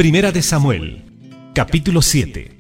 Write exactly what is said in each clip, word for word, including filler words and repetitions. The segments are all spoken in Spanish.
Primera de Samuel, capítulo siete.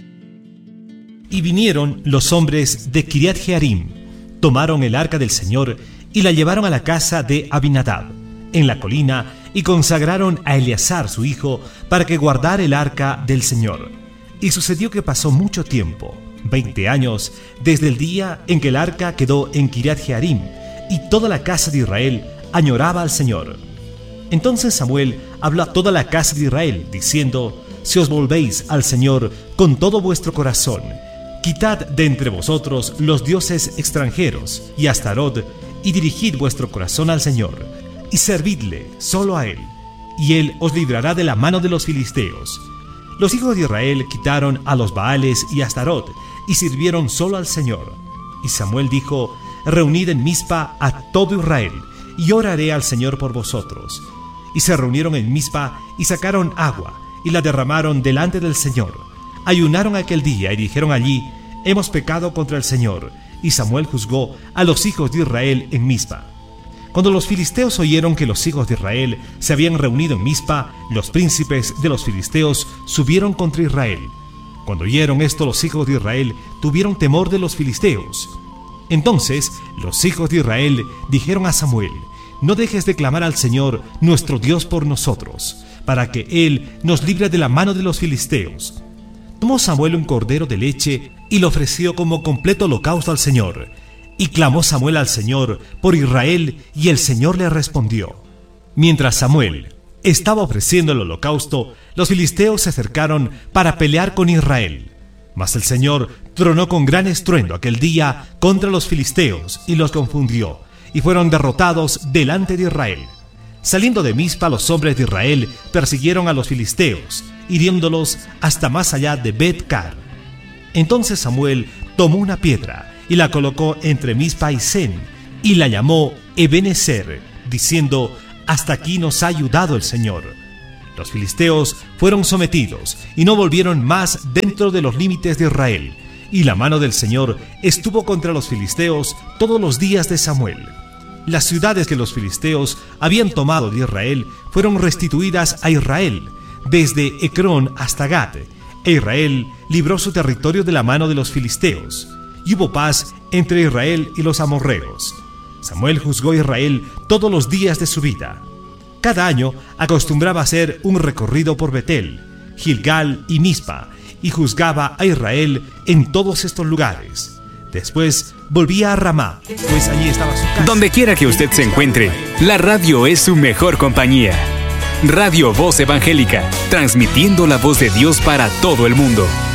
Y vinieron los hombres de Kiriat Jearim, tomaron el arca del Señor y la llevaron a la casa de Abinadab, en la colina, y consagraron a Eleazar su hijo para que guardara el arca del Señor. Y sucedió que pasó mucho tiempo, veinte años, desde el día en que el arca quedó en Kiriat Jearim, y toda la casa de Israel añoraba al Señor. Entonces Samuel habló a toda la casa de Israel, diciendo: Si os volvéis al Señor con todo vuestro corazón, quitad de entre vosotros los dioses extranjeros y Astarot, y dirigid vuestro corazón al Señor, y servidle solo a Él, y Él os librará de la mano de los filisteos. Los hijos de Israel quitaron a los Baales y Astarot, y sirvieron solo al Señor. Y Samuel dijo: Reunid en Mizpa a todo Israel, y oraré al Señor por vosotros. Y se reunieron en Mizpa, y sacaron agua, y la derramaron delante del Señor. Ayunaron aquel día, y dijeron allí: Hemos pecado contra el Señor. Y Samuel juzgó a los hijos de Israel en Mizpa. Cuando los filisteos oyeron que los hijos de Israel se habían reunido en Mizpa, los príncipes de los filisteos subieron contra Israel. Cuando oyeron esto, los hijos de Israel tuvieron temor de los filisteos. Entonces los hijos de Israel dijeron a Samuel: No dejes de clamar al Señor nuestro Dios por nosotros, para que Él nos libre de la mano de los filisteos. Tomó Samuel un cordero de leche y lo ofreció como completo holocausto al Señor. Y clamó Samuel al Señor por Israel, y el Señor le respondió. Mientras Samuel estaba ofreciendo el holocausto, los filisteos se acercaron para pelear con Israel. Mas el Señor tronó con gran estruendo aquel día contra los filisteos y los confundió, y fueron derrotados delante de Israel. Saliendo de Mizpa, los hombres de Israel persiguieron a los filisteos, hiriéndolos hasta más allá de Bet-car. Entonces Samuel tomó una piedra y la colocó entre Mizpa y Sen, y la llamó Ebenezer, diciendo: Hasta aquí nos ha ayudado el Señor. Los filisteos fueron sometidos y no volvieron más dentro de los límites de Israel, y la mano del Señor estuvo contra los filisteos todos los días de Samuel. Las ciudades que los filisteos habían tomado de Israel fueron restituidas a Israel, desde Ecrón hasta Gat, e Israel libró su territorio de la mano de los filisteos, y hubo paz entre Israel y los amorreos. Samuel juzgó a Israel todos los días de su vida. Cada año acostumbraba hacer un recorrido por Betel, Gilgal y Mizpa, y juzgaba a Israel en todos estos lugares. Después volvía a Ramá, pues allí estaba su casa. Donde quiera que usted se encuentre, la radio es su mejor compañía. Radio Voz Evangélica, transmitiendo la voz de Dios para todo el mundo.